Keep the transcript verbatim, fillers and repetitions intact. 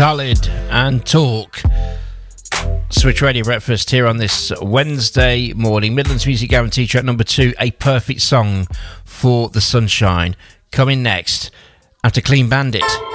Khalid and Talk. Switch Radio Breakfast here on this Wednesday morning. Midlands Music Guarantee track number two, A Perfect Song for the Sunshine. Coming next after Clean Bandit.